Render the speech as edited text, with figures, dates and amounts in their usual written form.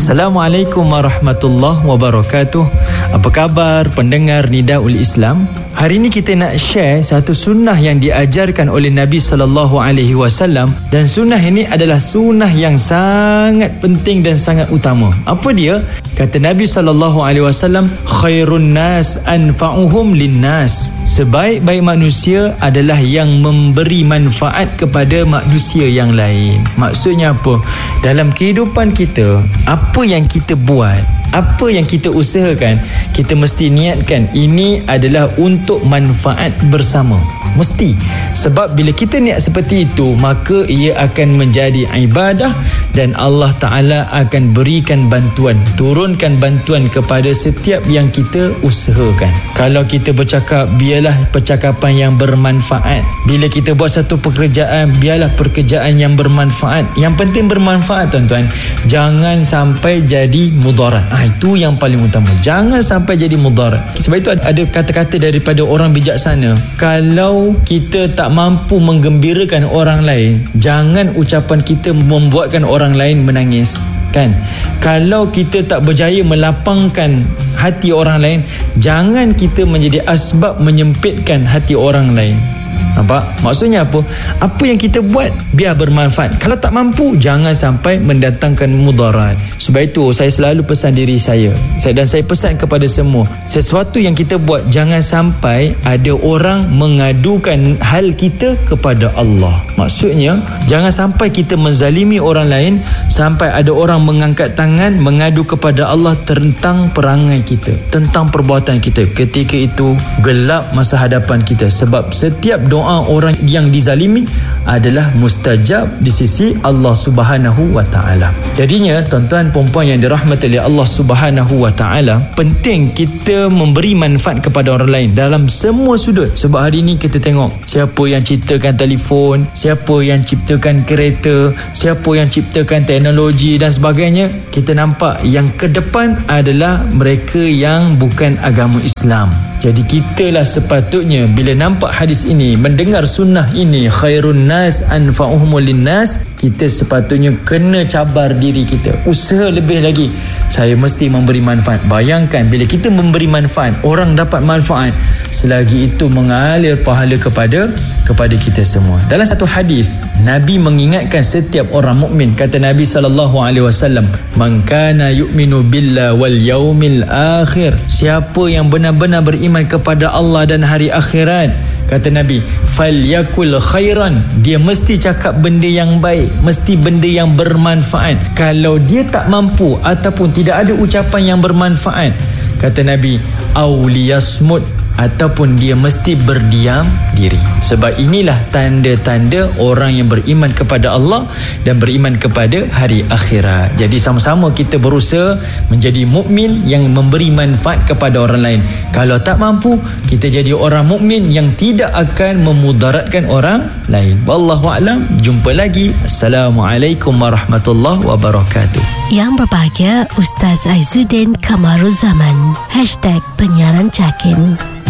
Assalamualaikum warahmatullahi wabarakatuh. Apa khabar pendengar Nidaul Islam? Hari ini kita nak share satu sunnah yang diajarkan oleh Nabi SAW, dan sunnah ini adalah sunnah yang sangat penting dan sangat utama. Apa dia? Kata Nabi SAW, khairun nas anfa'uhum linnas. Sebaik-baik manusia adalah yang memberi manfaat kepada manusia yang lain. Maksudnya apa? Dalam kehidupan kita, apa yang kita buat, apa yang kita usahakan, kita mesti niatkan ini adalah untuk manfaat bersama. Mesti. Sebab bila kita niat seperti itu, maka ia akan menjadi ibadah dan Allah Ta'ala akan berikan bantuan, turunkan bantuan kepada setiap yang kita usahakan. Kalau kita bercakap, biarlah percakapan yang bermanfaat. Bila kita buat satu pekerjaan, biarlah pekerjaan yang bermanfaat. Yang penting bermanfaat, tuan-tuan. Jangan sampai jadi mudarat. Itu yang paling utama. Jangan sampai jadi mudarat. Sebab itu ada kata-kata daripada orang bijaksana. Kalau kita tak mampu menggembirakan orang lain, jangan ucapan kita membuatkan orang lain menangis. Kan? Kalau kita tak berjaya melapangkan hati orang lain, jangan kita menjadi asbab menyempitkan hati orang lain. Nampak? Maksudnya apa? Apa yang kita buat biar bermanfaat. Kalau tak mampu, jangan sampai mendatangkan mudarat. Sebab itu saya selalu pesan diri saya, dan saya pesan kepada semua, sesuatu yang kita buat jangan sampai ada orang mengadukan hal kita kepada Allah. Maksudnya jangan sampai kita menzalimi orang lain sampai ada orang mengangkat tangan mengadu kepada Allah tentang perangai kita, tentang perbuatan kita. Ketika itu gelap masa hadapan kita, sebab setiap doa orang yang dizalimi adalah mustajab di sisi Allah Subhanahu wa Ta'ala. Jadinya tuan-tuan puan-puan yang dirahmati oleh Allah Subhanahu wa Ta'ala, penting kita memberi manfaat kepada orang lain dalam semua sudut. Sebab hari ini kita tengok siapa yang ciptakan telefon, siapa yang ciptakan kereta, siapa yang ciptakan teknologi dan sebagainya. Kita nampak yang ke depan adalah mereka yang bukan agama Islam. Jadi kitalah sepatutnya bila nampak hadis ini, mendengar sunnah ini, khairun nas anfa'uhum linnas, kita sepatutnya kena cabar diri kita, usaha lebih lagi. Saya mesti memberi manfaat. Bayangkan bila kita memberi manfaat, orang dapat manfaat, selagi itu mengalir pahala kepada kita semua. Dalam satu hadis, Nabi mengingatkan setiap orang mukmin. Kata Nabi SAW, man kana yu'minu billah wal yaumil akhir, siapa yang benar-benar beriman kepada Allah dan hari akhirat, kata Nabi, falyakul khairan, dia mesti cakap benda yang baik, mesti benda yang bermanfaat. Kalau dia tak mampu ataupun tidak ada ucapan yang bermanfaat, kata Nabi, auliyasmut, ataupun dia mesti berdiam diri. Sebab inilah tanda-tanda orang yang beriman kepada Allah dan beriman kepada hari akhirat. Jadi sama-sama kita berusaha menjadi mukmin yang memberi manfaat kepada orang lain. Kalau tak mampu, kita jadi orang mukmin yang tidak akan memudaratkan orang lain. Wallahu a'lam. Jumpa lagi. Assalamualaikum warahmatullahi wabarakatuh. Yang berbahagia Ustaz Aizuddin Kamaruzzaman #penyiaran Jakim.